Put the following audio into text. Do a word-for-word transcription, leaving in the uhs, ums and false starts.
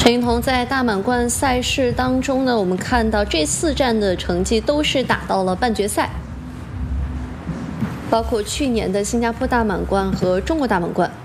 陈云彤在大满贯赛事当中呢，我们看到这四站的成绩都是打到了半决赛，包括去年的新加坡大满贯和中国大满贯。